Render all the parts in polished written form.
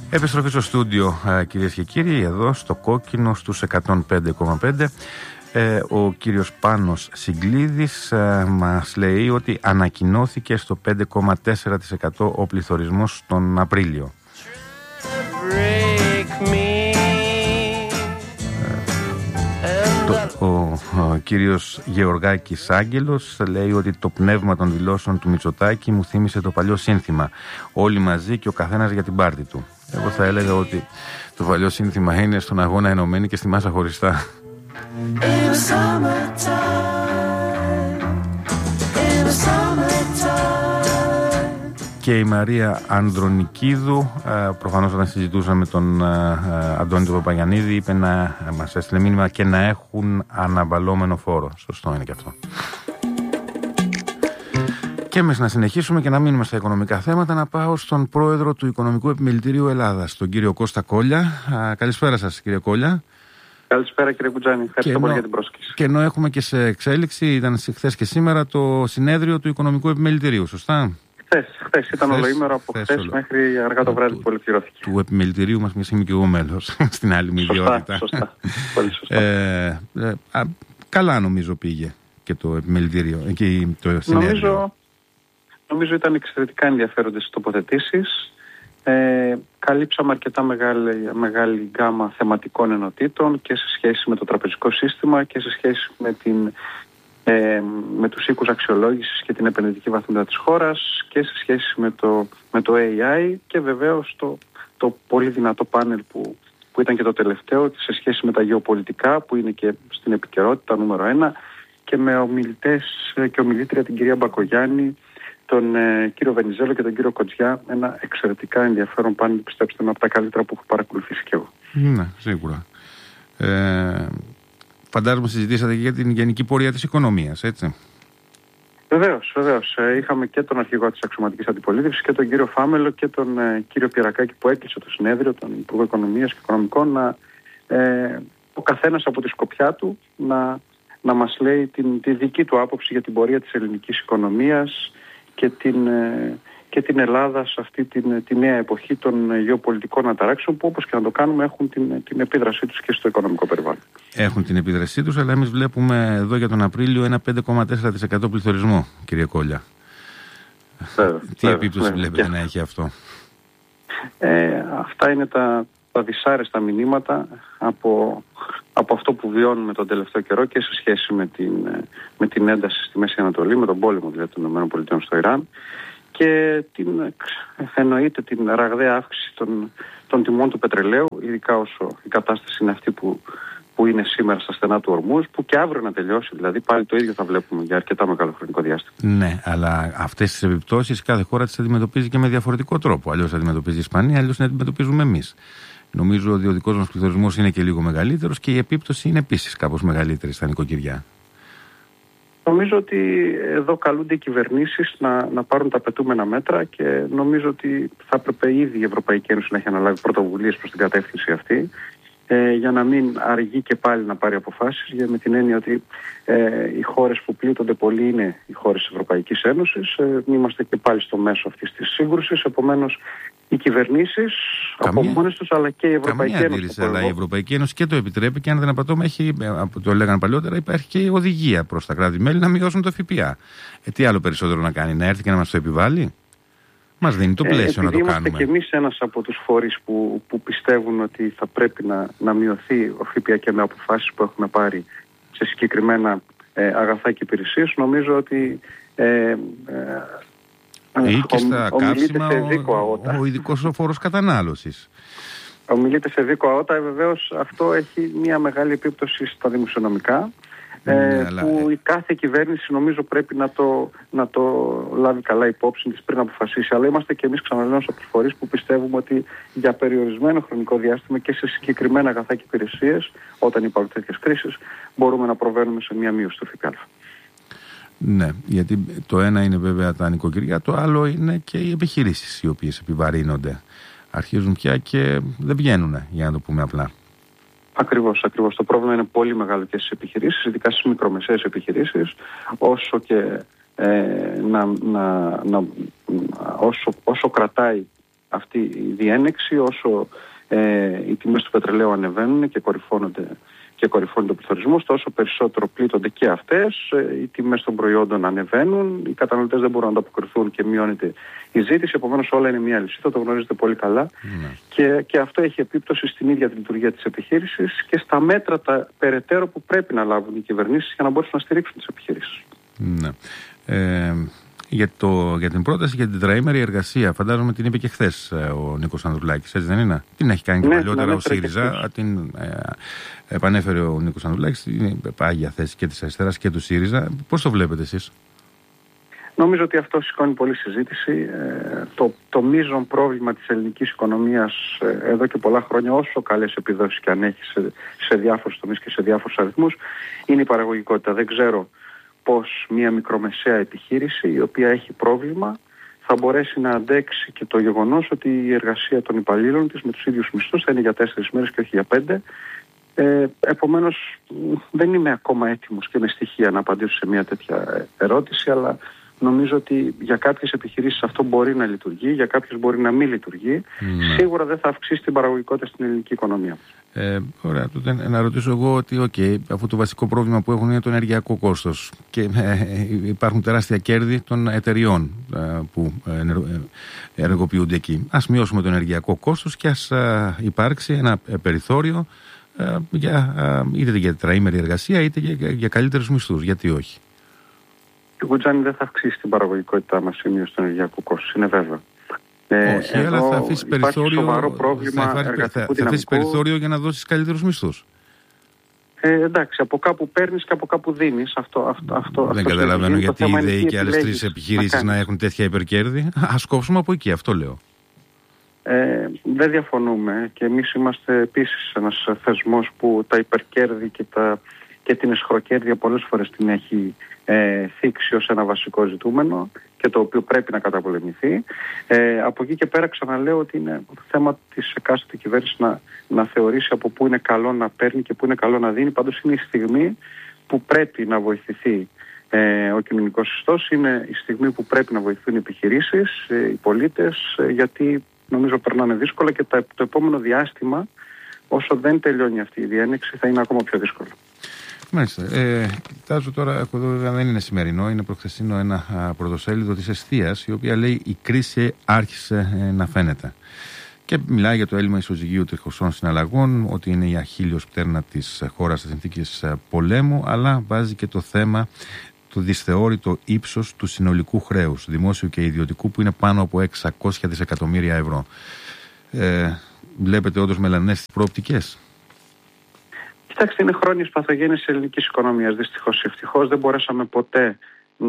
Επιστροφή στο στούντιο, κυρίες και κύριοι, εδώ στο Κόκκινο στους 105,5. Ο κύριος Πάνος Συγκλίδης μας λέει ότι ανακοινώθηκε στο 5,4% ο πληθωρισμός τον Απρίλιο. Ο κύριος Γεωργάκης Άγγελος λέει ότι το πνεύμα των δηλώσεων του Μητσοτάκη μου θύμισε το παλιό σύνθημα «Όλοι μαζί και ο καθένας για την πάρτη του». Εγώ θα έλεγα ότι το παλιό σύνθημα είναι «Στον αγώνα ενωμένοι και στη μάσα χωριστά». Και η Μαρία Ανδρονικίδου, προφανώς όταν συζητούσαμε τον Αντώνη τον Παπαγιαννίδη, είπε να μας έστειλε μήνυμα και να έχουν αναβαλώμενο φόρο. Σωστό είναι και αυτό. Και εμείς να συνεχίσουμε και να μείνουμε στα οικονομικά θέματα, να πάω στον πρόεδρο του Οικονομικού Επιμελητηρίου Ελλάδας, τον κύριο Κώστα Κόλια. Καλησπέρα σας, κύριε Κόλια. Καλησπέρα, κύριε Κουτζάνη. Ευχαριστώ πολύ για την πρόσκληση. Και ενώ έχουμε και σε εξέλιξη, ήταν χθες και σήμερα το συνέδριο του Οικονομικού Επιμελητηρίου, σωστά? Χθες ήταν ολοήμερο από χθες μέχρι αργά το βράδυ που ολοκληρώθηκε. Του επιμελητηρίου μας, μιας είμαι και εγώ μέλος στην άλλη μου ιδιότητα. Σωστά. Πολύ σωστά. Καλά νομίζω πήγε και το επιμελητήριο και το συνέδριο. Νομίζω ήταν εξαιρετικά ενδιαφέροντες οι τοποθετήσεις. Καλύψαμε αρκετά μεγάλη γκάμα θεματικών ενωτήτων και σε σχέση με το τραπεζικό σύστημα και σε σχέση με τους οίκους αξιολόγησης και την επενδυτική βαθμίδα της χώρας και σε σχέση με το AI και βεβαίως το πολύ δυνατό πάνελ που ήταν και το τελευταίο σε σχέση με τα γεωπολιτικά που είναι και στην επικαιρότητα νούμερο 1 και με ομιλητές και ομιλήτρια την κυρία Μπακογιάννη, τον κύριο Βενιζέλο και τον κύριο Κοτζιά. Ένα εξαιρετικά ενδιαφέρον πάνελ, πιστέψτε με, από τα καλύτερα που έχω παρακολουθήσει κι εγώ. Ναι, σίγουρα. Φαντάζομαι συζητήσατε και για την γενική πορεία της οικονομίας, έτσι? Βεβαίως. Είχαμε και τον αρχηγό της αξιωματικής αντιπολίτευσης και τον κύριο Φάμελο και τον κύριο Πιερακάκη που έκλεισε το συνέδριο, τον Υπουργό Οικονομίας και Οικονομικών, ο καθένας από τη σκοπιά του να μας λέει τη δική του άποψη για την πορεία της ελληνικής οικονομίας και την Ελλάδα σε αυτή τη νέα εποχή των γεωπολιτικών αταράξεων που όπως και να το κάνουμε έχουν την επίδρασή τους και στο οικονομικό περιβάλλον. Έχουν την επίδρασή τους, αλλά εμείς βλέπουμε εδώ για τον Απρίλιο ένα 5,4% πληθωρισμό, κύριε Κόλια. Τι επίπτωση βλέπετε να έχει αυτό? Αυτά είναι τα δυσάρεστα μηνύματα από αυτό που βιώνουμε τον τελευταίο καιρό και σε σχέση με την ένταση στη Μέση Ανατολή, με τον πόλεμο δηλαδή των ΗΠΑ στο Ιράν και εννοείται την ραγδαία αύξηση των τιμών του πετρελαίου, ειδικά όσο η κατάσταση είναι αυτή που είναι σήμερα στα στενά του Ορμούζ, που και αύριο να τελειώσει, δηλαδή πάλι το ίδιο θα βλέπουμε για αρκετά μεγάλο χρονικό διάστημα. Ναι, αλλά αυτές τις επιπτώσεις κάθε χώρα τις αντιμετωπίζει και με διαφορετικό τρόπο. Αλλιώς αντιμετωπίζει η Ισπανία, αλλιώς την αντιμετωπίζουμε εμείς. Νομίζω ότι ο δικός μας πληθωρισμός είναι και λίγο μεγαλύτερος και η επίπτωση είναι επίσης κάπως μεγαλύτερη στα νοικοκυριά. Νομίζω ότι εδώ καλούνται οι κυβερνήσεις να πάρουν τα απαιτούμενα μέτρα και νομίζω ότι θα έπρεπε ήδη η Ευρωπαϊκή Ένωση να έχει αναλάβει πρωτοβουλίες προς την κατεύθυνση αυτή για να μην αργεί και πάλι να πάρει αποφάσεις, με την έννοια ότι οι χώρες που πλήττονται πολύ είναι οι χώρες της Ευρωπαϊκής Ένωσης. Είμαστε και πάλι στο μέσο αυτής της σύγκρουσης, επομένως οι κυβερνήσεις από μόνες τους αλλά και η Ευρωπαϊκή Ένωση. Αλλά η Ευρωπαϊκή Ένωση και το επιτρέπει και αν δεν απατώμε, το λέγανε παλιότερα, υπάρχει και η οδηγία προς τα κράτη-μέλη να μειώσουν το ΦΠΑ. Τι άλλο περισσότερο να κάνει, να έρθει και να μας το επιβάλλει? Μας δίνει το πλαίσιο να το κάνουμε. Είμαστε και εμείς ένας από τους φορείς που πιστεύουν ότι θα πρέπει να μειωθεί ο ΦΠΑ και με αποφάσεις που έχουμε πάρει σε συγκεκριμένα αγαθά και υπηρεσίες. Νομίζω ότι ή και στα καύσιμα ο ειδικός φόρος κατανάλωσης. Ομιλείται σε δίκο αότα, βεβαίως αυτό έχει μια μεγάλη επίπτωση στα δημοσιονομικά. Που η κάθε κυβέρνηση νομίζω πρέπει να το λάβει καλά υπόψη της πριν αποφασίσει. Αλλά είμαστε και εμείς, ξαναλέω, από τους φορείς που πιστεύουμε ότι για περιορισμένο χρονικό διάστημα και σε συγκεκριμένα αγαθά και υπηρεσίες, όταν υπάρχουν τέτοιες κρίσεις, μπορούμε να προβαίνουμε σε μια μείωση του ΦΠΑ. Ναι, γιατί το ένα είναι βέβαια τα νοικοκυριά, το άλλο είναι και οι επιχειρήσεις οι οποίες επιβαρύνονται. Αρχίζουν πια και δεν βγαίνουν, για να το πούμε απλά. Ακριβώς. Το πρόβλημα είναι πολύ μεγάλο και στις επιχειρήσεις, ειδικά στις μικρομεσαίες επιχειρήσεις, όσο και όσο κρατάει αυτή η διένεξη, όσο οι τιμές του πετρελαίου ανεβαίνουν και κορυφώνεται ο πληθωρισμός, τόσο περισσότερο πλήττονται και αυτές, οι τιμές των προϊόντων ανεβαίνουν, οι καταναλωτές δεν μπορούν να ανταποκριθούν και μειώνεται η ζήτηση. Επομένως, όλα είναι μία λυσίδα, το γνωρίζετε πολύ καλά. Και αυτό έχει επίπτωση στην ίδια τη λειτουργία της επιχείρησης και στα μέτρα τα περαιτέρω που πρέπει να λάβουν οι κυβερνήσεις για να μπορέσουν να στηρίξουν τις επιχειρήσεις. Ναι. Για την πρόταση για την τετραήμερη εργασία, φαντάζομαι την είπε και χθες ο Νίκος Ανδρουλάκης, έτσι δεν είναι? Την έχει κάνει και παλιότερα ο ΣΥΡΙΖΑ, την επανέφερε ο Νίκος Ανδρουλάκης, είναι πάγια θέση και της αριστεράς και του ΣΥΡΙΖΑ. Πώς το βλέπετε εσείς? Νομίζω ότι αυτό σηκώνει πολλή συζήτηση. Το μείζον πρόβλημα της ελληνικής οικονομίας εδώ και πολλά χρόνια, όσο καλές επιδόσεις και αν έχει σε διάφορους τομείς και σε διάφορους αριθμούς, είναι η παραγωγικότητα. Δεν ξέρω πώς μια μικρομεσαία επιχείρηση η οποία έχει πρόβλημα θα μπορέσει να αντέξει και το γεγονός ότι η εργασία των υπαλλήλων της με τους ίδιους μισθούς θα είναι για 4 μέρες και όχι για 5. Επομένως δεν είμαι ακόμα έτοιμος και με στοιχεία να απαντήσω σε μια τέτοια ερώτηση, αλλά νομίζω ότι για κάποιες επιχειρήσεις αυτό μπορεί να λειτουργεί, για κάποιες μπορεί να μην λειτουργεί. Σίγουρα δεν θα αυξήσει την παραγωγικότητα στην ελληνική οικονομία. Ωραία, τότε να ρωτήσω εγώ ότι αφού το βασικό πρόβλημα που έχουν είναι το ενεργειακό κόστος και υπάρχουν τεράστια κέρδη των εταιριών που ενεργοποιούνται εκεί. Ας μειώσουμε το ενεργειακό κόστος και ας υπάρξει ένα περιθώριο είτε για τετραήμερη εργασία είτε για καλύτερους μισθούς. Γιατί όχι? Το Κουτζάνι δεν θα αυξήσει την παραγωγικότητά μας η μείωση του ενεργειακού κόστους, είναι βέβαιο. Όχι, αλλά θα αφήσει περιθώριο για να δώσεις καλύτερους μισθούς. Εντάξει, από κάπου παίρνεις και από κάπου δίνεις. Δεν καταλαβαίνω γιατί η ΔΕΗ και άλλες 3 επιχειρήσεις να έχουν τέτοια υπερκέρδη. Ας κόψουμε από εκεί, αυτό λέω. Δεν διαφωνούμε και εμείς είμαστε επίσης ένας θεσμός που τα υπερκέρδη και την εσχροκέρδεια πολλές φορές την έχει θίξει ως ένα βασικό ζητούμενο και το οποίο πρέπει να καταπολεμηθεί. Από εκεί και πέρα ξαναλέω ότι είναι θέμα της εκάστοτε κυβέρνησης να θεωρήσει από πού είναι καλό να παίρνει και πού είναι καλό να δίνει. Πάντως είναι η στιγμή που πρέπει να βοηθηθεί ο κοινωνικός ιστός, είναι η στιγμή που πρέπει να βοηθούν οι επιχειρήσεις, οι πολίτες, γιατί νομίζω περνάνε δύσκολα και το επόμενο διάστημα, όσο δεν τελειώνει αυτή η διένεξη, θα είναι ακόμα πιο δύσκολο. Μάλιστα. Κοιτάζω τώρα, εδώ δεν είναι σημερινό, είναι προχθεσινό ένα πρωτοσέλιδο της Εστίας, η οποία λέει «Η κρίση άρχισε να φαίνεται». Και μιλάει για το έλλειμμα ισοζυγίου τριχωσών συναλλαγών, ότι είναι η αχίλλειος πτέρνα της χώρας στις συνθήκες πολέμου, αλλά βάζει και το θέμα του δυσθεώρητο ύψος του συνολικού χρέους, δημόσιου και ιδιωτικού, που είναι πάνω από 600 δισεκατομμύρια ευρώ. Βλέπετε όντως μελανές προοπτικές? Κοιτάξτε, είναι χρόνιες παθογένειες της ελληνικής οικονομίας. Δυστυχώς, ευτυχώς δεν μπορέσαμε ποτέ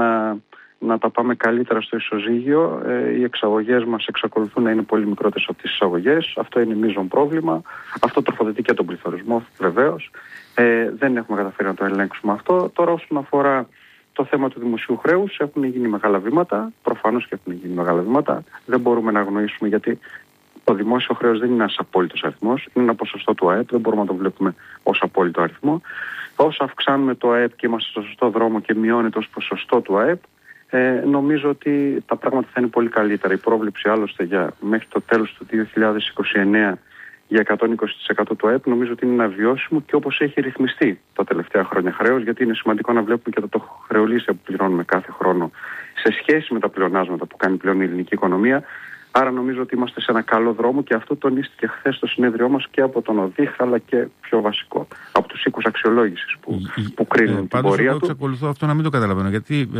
να τα πάμε καλύτερα στο ισοζύγιο. Οι εξαγωγές μας εξακολουθούν να είναι πολύ μικρότερες από τις εισαγωγές. Αυτό είναι μείζον πρόβλημα. Αυτό τροφοδοτεί και τον πληθωρισμό, βεβαίως. Δεν έχουμε καταφέρει να το ελέγξουμε αυτό. Τώρα, όσον αφορά το θέμα του δημοσίου χρέους, έχουν γίνει μεγάλα βήματα. Προφανώς και έχουν γίνει μεγάλα βήματα. Δεν μπορούμε να αγνοήσουμε, γιατί το δημόσιο χρέος δεν είναι ένας απόλυτος αριθμός, είναι ένα ποσοστό του ΑΕΠ, δεν μπορούμε να το βλέπουμε ως απόλυτο αριθμό. Όσο αυξάνουμε το ΑΕΠ και είμαστε στο σωστό δρόμο και μειώνεται ως ποσοστό του ΑΕΠ, νομίζω ότι τα πράγματα θα είναι πολύ καλύτερα. Η πρόβλεψη άλλωστε μέχρι το τέλος του 2029 για 120% του ΑΕΠ νομίζω ότι είναι ένα βιώσιμο και όπως έχει ρυθμιστεί τα τελευταία χρόνια χρέος, γιατί είναι σημαντικό να βλέπουμε και το χρεολύσια που πληρώνουμε κάθε χρόνο σε σχέση με τα πλεονάσματα που κάνει πλέον η ελληνική οικονομία. Άρα νομίζω ότι είμαστε σε ένα καλό δρόμο και αυτό τονίστηκε χθες στο συνέδριό μας και από τον ΟΔΙΧ, αλλά και πιο βασικό από τους οίκους αξιολόγησης που κρίνουν την πορεία του. Εγώ εξακολουθώ αυτό να μην το καταλαβαίνω. Γιατί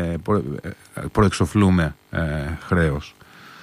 προεξοφλούμε χρέος?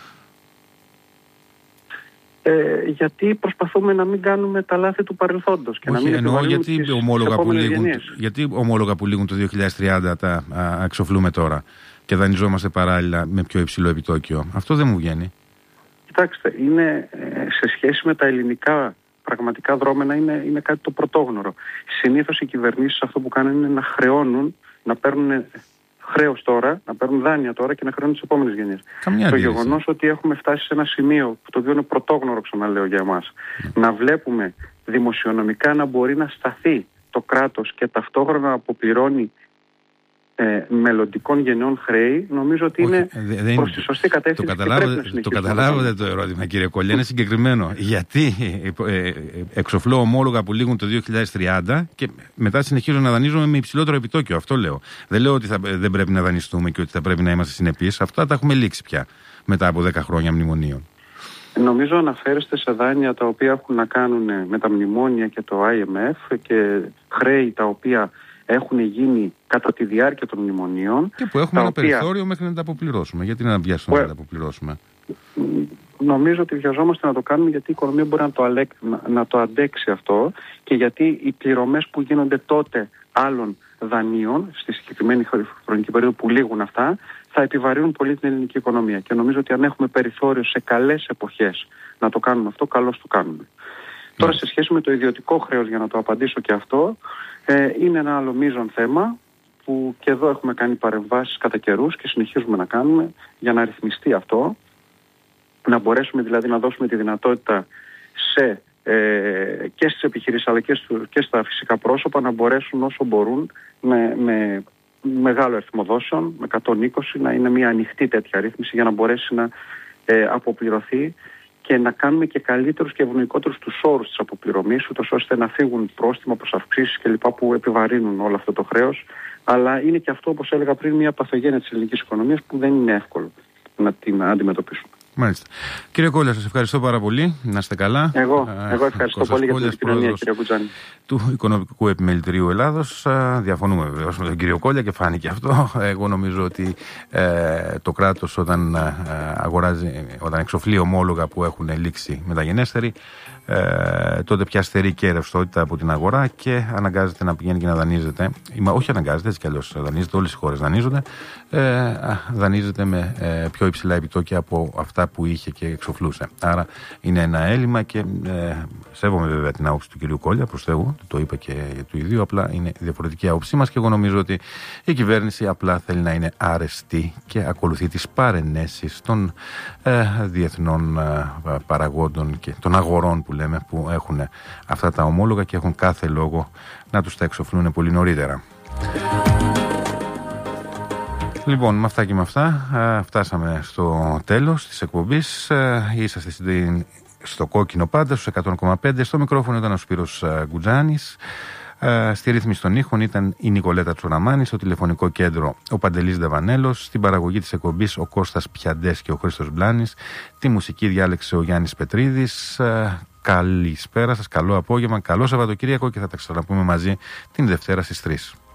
Γιατί προσπαθούμε να μην κάνουμε τα λάθη του παρελθόντος και να μην επιβάλλουμε τις επόμενες γενιές. Γιατί ομόλογα που λήγουν το 2030 τα εξοφλούμε τώρα και δανειζόμαστε παράλληλα με πιο υψηλό επιτόκιο? Αυτό δεν μου βγαίνει. Κοιτάξτε, είναι σε σχέση με τα ελληνικά πραγματικά δρόμενα είναι κάτι το πρωτόγνωρο. Συνήθως οι κυβερνήσεις αυτό που κάνουν είναι να χρεώνουν, να παίρνουν χρέος τώρα, να παίρνουν δάνεια τώρα και να χρεώνουν τις επόμενες γενιές. Το γεγονός ότι έχουμε φτάσει σε ένα σημείο, το οποίο είναι πρωτόγνωρο, ξαναλέω για εμάς, να βλέπουμε δημοσιονομικά να μπορεί να σταθεί το κράτος και ταυτόχρονα να αποπληρώνει μελλοντικών γενναιών χρέη, νομίζω ότι είναι προς τη σωστή κατεύθυνση. Το καταλάβατε το ερώτημα, κύριε Κόλλια, είναι συγκεκριμένο. Γιατί εξοφλώ ομόλογα που λήγουν το 2030 και μετά συνεχίζω να δανείζομαι με υψηλότερο επιτόκιο? Αυτό λέω. Δεν λέω ότι δεν πρέπει να δανειστούμε και ότι θα πρέπει να είμαστε συνεπείς. Αυτά τα έχουμε λήξει πια μετά από 10 χρόνια μνημονίων. Νομίζω αναφέρεστε σε δάνεια τα οποία έχουν να κάνουν με τα μνημόνια και το IMF και χρέη τα οποία έχουν γίνει κατά τη διάρκεια των μνημονίων. Και που έχουμε ένα περιθώριο μέχρι να τα αποπληρώσουμε. Γιατί να βιάσουμε να τα αποπληρώσουμε? Νομίζω ότι βιαζόμαστε να το κάνουμε γιατί η οικονομία μπορεί να το αντέξει αυτό και γιατί οι πληρωμές που γίνονται τότε άλλων δανείων στη συγκεκριμένη χρονική περίοδο που λήγουν αυτά θα επιβαρύνουν πολύ την ελληνική οικονομία. Και νομίζω ότι αν έχουμε περιθώριο σε καλές εποχές να το κάνουμε αυτό, καλώς το κάνουμε. Τώρα, σε σχέση με το ιδιωτικό χρέος, για να το απαντήσω και αυτό, είναι ένα άλλο μείζον θέμα που και εδώ έχουμε κάνει παρεμβάσεις κατά καιρούς και συνεχίζουμε να κάνουμε για να ρυθμιστεί αυτό, να μπορέσουμε δηλαδή να δώσουμε τη δυνατότητα και στις επιχειρήσεις αλλά και στα φυσικά πρόσωπα να μπορέσουν όσο μπορούν με μεγάλο αριθμό δόσεων, με 120, να είναι μια ανοιχτή τέτοια ρύθμιση για να μπορέσει να αποπληρωθεί και να κάνουμε και καλύτερους και ευνοϊκότερους τους όρους της αποπληρωμής, ούτως ώστε να φύγουν πρόστιμα προς αυξήσεις κλπ. Που επιβαρύνουν όλο αυτό το χρέος. Αλλά είναι και αυτό, όπως έλεγα πριν, μια παθογένεια της ελληνικής οικονομίας που δεν είναι εύκολο να την αντιμετωπίσουμε. Μάλιστα. Κύριε Κόλλια, σας ευχαριστώ πάρα πολύ. Να είστε καλά. Εγώ ευχαριστώ πολύ για την επικοινωνία, κύριε Κουτζάνη. Του Οικονομικού Επιμελητηρίου Ελλάδος. Διαφωνούμε βεβαίως με τον κύριο Κόλλια και φάνηκε αυτό. Εγώ νομίζω ότι το κράτος όταν εξοφλεί ομόλογα που έχουν λήξει μεταγενέστεροι, τότε πια στερεί και ρευστότητα από την αγορά και αναγκάζεται να πηγαίνει και να δανείζεται. Όχι αναγκάζεται, έτσι κι αλλιώς δανείζεται, όλες οι χώρες δανείζονται. Δανείζεται με πιο υψηλά επιτόκια από αυτά που είχε και εξοφλούσε. Άρα είναι ένα έλλειμμα και σέβομαι βέβαια την άποψη του κυρίου Κόλλια, προς Θεού, το είπα και του ιδίου, απλά είναι διαφορετική άποψή μας και εγώ νομίζω ότι η κυβέρνηση απλά θέλει να είναι άρεστη και ακολουθεί τις παρενέσεις των διεθνών παραγόντων και των αγορών που λέμε, που έχουν αυτά τα ομόλογα και έχουν κάθε λόγο να τους τα εξοφλούν πολύ νωρίτερα. Λοιπόν, με αυτά και με αυτά φτάσαμε στο τέλος της εκπομπής. Είσαστε στο κόκκινο πάντα, στους 100,5. Στο μικρόφωνο ήταν ο Σπύρος Γκουτζάνης. Στη ρύθμιση των ήχων ήταν η Νικολέτα Τσουραμάνη, στο τηλεφωνικό κέντρο ο Παντελής Δεβανέλος, στην παραγωγή της εκπομπής ο Κώστας Πιαντές και ο Χρήστος Μπλάνης, τη μουσική διάλεξε ο Γιάννης Πετρίδης. Καλησπέρα σας, καλό απόγευμα, καλό Σαββατοκύριακο και θα τα ξαναπούμε μαζί την Δευτέρα στις 3.